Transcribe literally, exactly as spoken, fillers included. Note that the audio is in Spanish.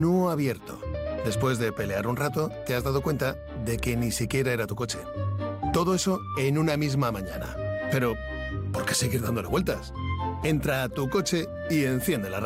menú abierto. Después de pelear un rato, te has dado cuenta de que ni siquiera era tu coche. Todo eso en una misma mañana. Pero, ¿por qué seguir dándole vueltas? Entra a tu coche y enciende la radio.